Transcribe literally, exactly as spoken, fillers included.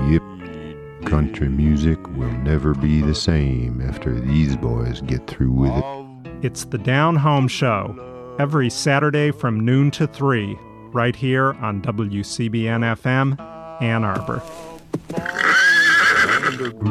Yep. Country music will never be the same after these boys get through with it. It's the Down Home Show, every Saturday from noon to three, right here on W C B N F M, Ann Arbor.